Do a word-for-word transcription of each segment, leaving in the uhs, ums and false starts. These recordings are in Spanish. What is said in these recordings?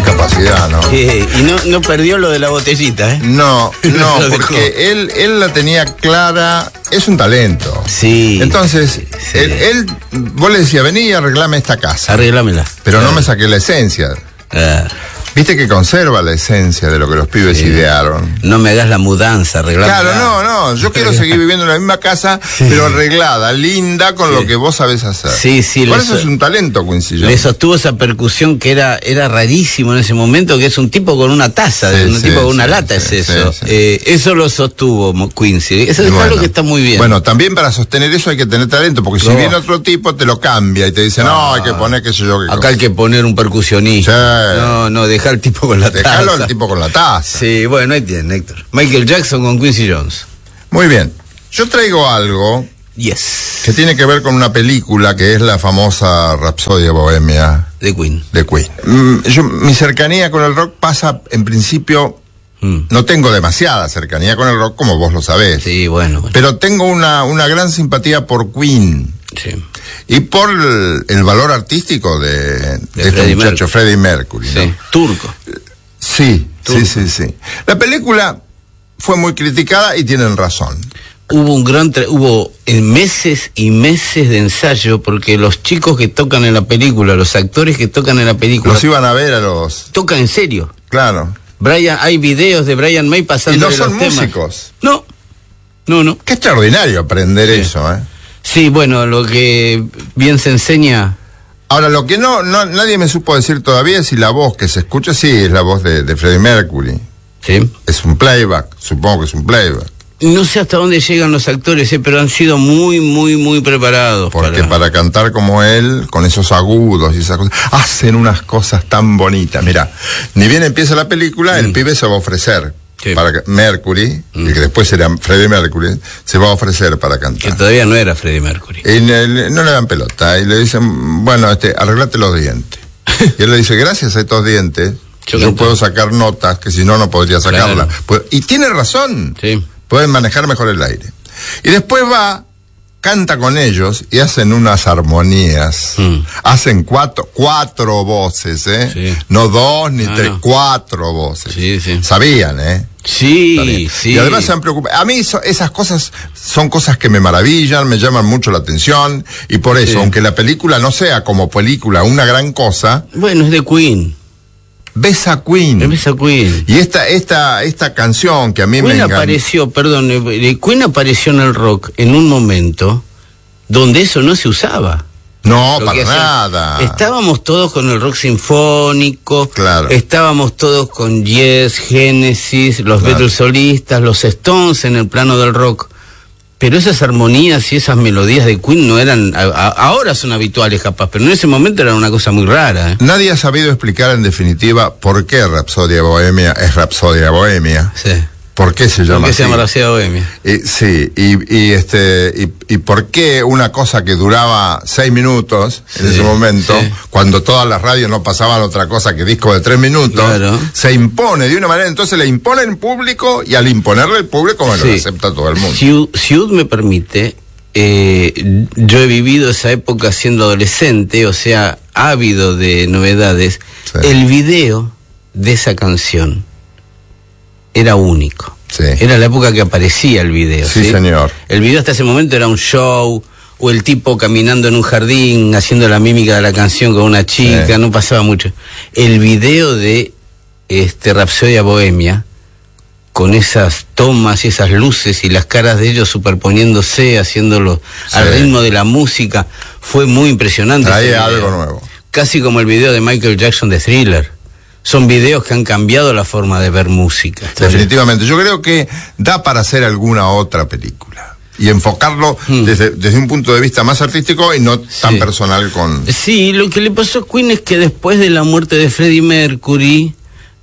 capacidad, ¿no? Eh, y no, no perdió lo de la botellita, ¿eh? No, no, Lo dejó. porque él, él la tenía clara, es un talento. Sí. Entonces, sí. Él, él, vos le decías, vení y arreglame esta casa. Arreglámela. Pero claro. no me saqué la esencia. Ah. Viste que conserva la esencia de lo que los pibes Sí. idearon. No me hagas la mudanza, arreglámela. Claro, no, no, yo quiero seguir viviendo en la misma casa, sí. pero arreglada, linda, con sí. lo que vos sabés hacer. Sí, sí. Por eso so, es un talento, Quincy Jones. Le sostuvo esa percusión que era, era rarísimo en ese momento, que es un tipo con una taza, sí, un sí, tipo con una sí, lata, sí, es eso. Sí, sí. Eh, eso lo sostuvo Quincy. Eso es bueno, algo que está muy bien. Bueno, también para sostener eso hay que tener talento, porque no. si viene otro tipo te lo cambia y te dice, no, no hay que poner qué sé yo qué Acá cosa. hay que poner un percusionista. Sí. No, no, deja al tipo con la taza. Dejalo al tipo con la taza. Sí, bueno, ahí tiene, Héctor. Michael Jackson con Quincy Jones. Muy bien. Yo traigo algo yes. que tiene que ver con una película que es la famosa Rapsodia Bohemia. De Queen. De Queen. Mm, yo, mi cercanía con el rock pasa, en principio, mm. no tengo demasiada cercanía con el rock, como vos lo sabés. Sí, bueno. bueno. Pero tengo una, una gran simpatía por Queen. Sí. Y por el, el valor artístico de, de, de este Freddie muchacho, Mercury. Freddie Mercury. Sí. ¿no? Turco. Sí, Turco. sí, sí, sí. La película fue muy criticada y tienen razón. Hubo un gran tra- hubo en meses y meses de ensayo, porque los chicos que tocan en la película, los actores que tocan en la película, los iban a ver a los... tocan en serio. Claro. Brian, hay videos de Brian May pasando. Y no son los músicos. Temas. No, no, no. Qué extraordinario aprender sí. eso, ¿eh? Sí, bueno, lo que bien se enseña. Ahora, lo que no, no nadie me supo decir todavía es si la voz que se escucha, sí, es la voz de, de Freddie Mercury. Sí. Es un playback, supongo que es un playback. No sé hasta dónde llegan los actores, eh, pero han sido muy, muy, muy preparados. Porque para... para cantar como él, con esos agudos y esas cosas, hacen unas cosas tan bonitas. Mirá, ni bien empieza la película, mm. el pibe se va a ofrecer. Sí. Para que Mercury, mm. y que después será Freddie Mercury, se va a ofrecer para cantar. Que todavía no era Freddie Mercury. Y le, no le dan pelota, y le dicen, bueno, este, arreglate los dientes. Y él le dice, gracias a estos dientes, yo, yo puedo sacar notas, que si no, no podría sacarlas. Claro. Y tiene razón. Sí. Pueden manejar mejor el aire. Y después va, canta con ellos y hacen unas armonías. Mm. Hacen cuatro, cuatro voces, ¿eh? Sí. No dos ni ah, tres, no. cuatro voces. Sí, sí. Sabían, ¿eh? Sí, Sabían. sí. Y además se han preocupado. A mí so, esas cosas son cosas que me maravillan, me llaman mucho la atención. Y por eso, sí. aunque la película no sea como película una gran cosa. Bueno, es de Queen. Ves a Queen. Ves a Queen. Y esta, esta, esta canción que a mí Queen me encanta. apareció, perdón, Queen apareció en el rock en un momento donde eso no se usaba. No, para hacía, nada. Estábamos todos con el rock sinfónico. Claro. Estábamos todos con Yes, Genesis, los claro. Beatles solistas, los Stones en el plano del rock. Pero esas armonías y esas melodías de Queen no eran, a, a, ahora son habituales capaz, pero en ese momento era una cosa muy rara. ¿eh? Nadie ha sabido explicar en definitiva por qué Rapsodia Bohemia es Rapsodia Bohemia. Sí. ¿Por qué se llama ¿Por qué así? se llama Rapsodia Bohemia? Y, sí, y, y este, y, y por qué una cosa que duraba seis minutos sí, en ese momento, sí. cuando todas las radios no pasaban otra cosa que discos de tres minutos, claro. se impone de una manera, entonces le impone en público y al imponerle el público me sí. lo acepta todo el mundo. Si, si U D me permite, eh, yo he vivido esa época siendo adolescente, o sea, ávido de novedades. Sí. El video de esa canción era único. Sí. Era la época que aparecía el video. Sí, ¿sí? señor. El video hasta ese momento era un show, o el tipo caminando en un jardín, haciendo la mímica de la canción con una chica, sí. no pasaba mucho. El video de este Rapsodia Bohemia, con esas tomas y esas luces y las caras de ellos superponiéndose, haciéndolo sí. al ritmo de la música, fue muy impresionante. Hay algo nuevo. Casi como el video de Michael Jackson de Thriller. Son videos que han cambiado la forma de ver música. Definitivamente. Yo creo que da para hacer alguna otra película y enfocarlo hmm. desde, desde un punto de vista más artístico y no sí. tan personal con... Sí, lo que le pasó a Queen es que después de la muerte de Freddie Mercury,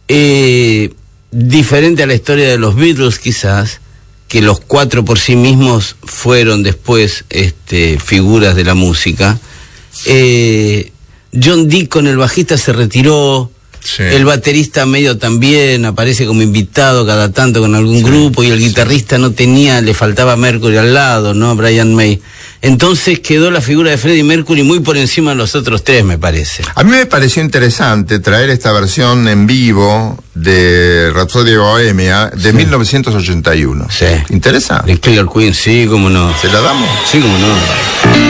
eh, diferente a la historia de los Beatles quizás, que los cuatro por sí mismos fueron después este, figuras de la música, eh, John Deacon, el bajista, se retiró. Sí. El baterista medio también aparece como invitado cada tanto con algún sí, grupo, y el guitarrista sí. no tenía, le faltaba Mercury al lado, ¿no? Brian May. Entonces quedó la figura de Freddie Mercury muy por encima de los otros tres, me parece. A mí me pareció interesante traer esta versión en vivo de Rhapsody Bohemia de sí. mil novecientos ochenta y uno. Sí. ¿Interesa? De Killer Queen, sí, cómo no. ¿Se la damos? Sí, cómo no.